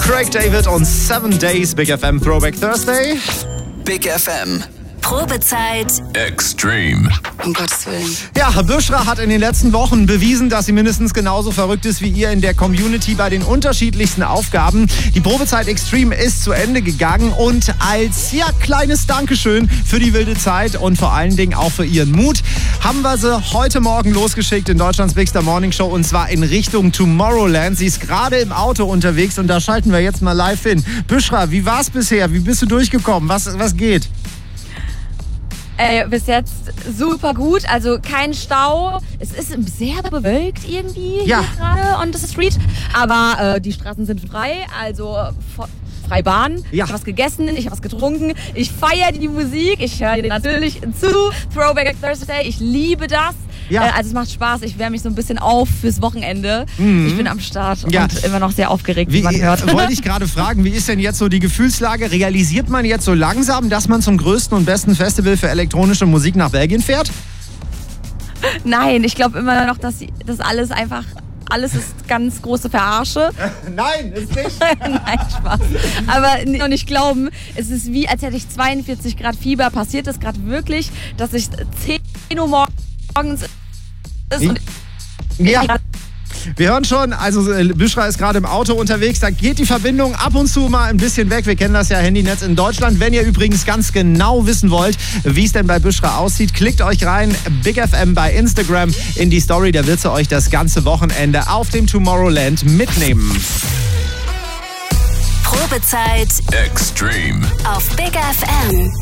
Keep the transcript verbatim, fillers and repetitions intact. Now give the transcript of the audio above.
Craig David und Seven Days Big F M Throwback Thursday. Big F M. Probezeit Extreme. Um Gottes Willen. Ja, Büschra hat in den letzten Wochen bewiesen, dass sie mindestens genauso verrückt ist wie ihr in der Community bei den unterschiedlichsten Aufgaben. Die Probezeit Extreme ist zu Ende gegangen und als ja kleines Dankeschön für die wilde Zeit und vor allen Dingen auch für ihren Mut haben wir sie heute Morgen losgeschickt in Deutschlands Big Star Morning Show und zwar in Richtung Tomorrowland. Sie ist gerade im Auto unterwegs und da schalten wir jetzt mal live hin. Büschra, wie war's bisher? Wie bist du durchgekommen? Was, was geht? Ey, bis jetzt super gut, also kein Stau. Es ist sehr bewölkt irgendwie ja. hier gerade on the street, aber äh, die Straßen sind frei, also freie Bahn. Ja. Ich habe was gegessen, ich habe was getrunken, ich feiere die Musik, ich höre natürlich zu. Throwback Thursday, ich liebe das. Ja. Äh, also es macht Spaß, ich wärme mich so ein bisschen auf fürs Wochenende. Mhm. Ich bin am Start ja. und immer noch sehr aufgeregt, wie, wie man hört. Wollte ich gerade fragen, wie ist denn jetzt so die Gefühlslage? Realisiert man jetzt so langsam, dass man zum größten und besten Festival für elektronische Musik nach Belgien fährt? Nein, ich glaube immer noch, dass das alles einfach... Alles ist ganz große Verarsche. Nein, ist nicht. Nein, Spaß. Aber noch nicht glauben, es ist wie, als hätte ich zweiundvierzig Grad Fieber. Passiert es gerade wirklich, dass ich zehn Uhr morgens ist und ja. Wir hören schon, also Büschra ist gerade im Auto unterwegs, da geht die Verbindung ab und zu mal ein bisschen weg. Wir kennen das ja, Handynetz in Deutschland. Wenn ihr übrigens ganz genau wissen wollt, wie es denn bei Büschra aussieht, klickt euch rein, Big F M bei Instagram in die Story, da wird sie euch das ganze Wochenende auf dem Tomorrowland mitnehmen. Probezeit Extreme. auf Big F M.